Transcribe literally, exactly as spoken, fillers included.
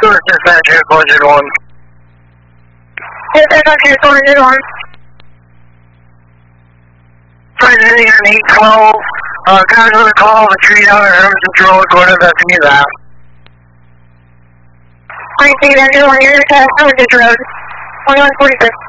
Stewart dispatch, budget one. Dispatch, budget one. President on eight twelve, uh, guys on the call, the tree down at Hermitage Road, go to the see that. I see that, you're on your Hermitage Road, twenty-one forty-six.